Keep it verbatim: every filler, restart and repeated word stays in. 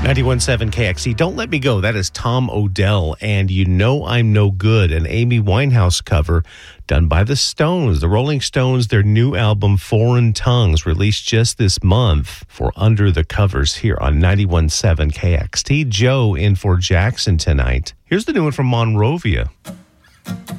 ninety-one point seven K X C. Don't Let Me Go. That is Tom Odell and You Know I'm No Good, an Amy Winehouse cover done by the Stones. The Rolling Stones, their new album, Foreign Tongues, released just this month for Under the Covers here on ninety-one point seven K X T. Joe in for Jackson tonight. Here's the new one from Monrovia.